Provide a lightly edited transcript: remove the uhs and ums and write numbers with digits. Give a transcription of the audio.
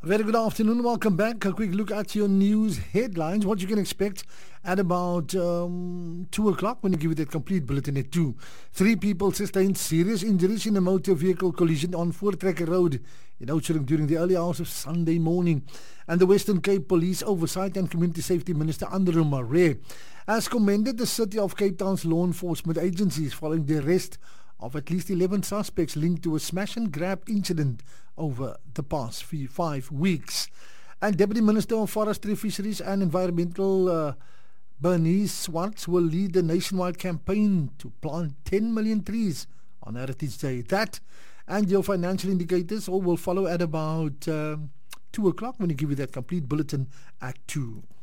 Very good afternoon. Welcome back. A quick look at your news headlines. What you can expect at about 2 o'clock when you give you that complete bulletin at 2. 3 people sustained serious injuries in a motor vehicle collision on Voortrekker Road in Oudtshoorn during the early hours of Sunday morning. And the Western Cape Police Oversight and Community Safety Minister Andrew Murray has commended the City of Cape Town's law enforcement agencies following the arrest of at least 11 suspects linked to a smash and grab incident over the past 5 weeks. And Deputy Minister of Forestry, Fisheries and Environmental Bernice Swartz will lead the nationwide campaign to plant 10 million trees on Heritage Day. That and your financial indicators all will follow at about 2 o'clock when you give you that complete bulletin at 2.